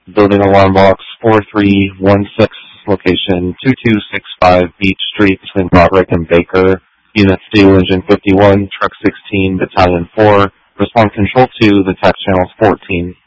Building alarm box 4316, location 2265 Beach Street between Broderick and Baker. Unit Steel Engine 51, Truck 16, Battalion 4. Respond Control 2, the text channel is 14.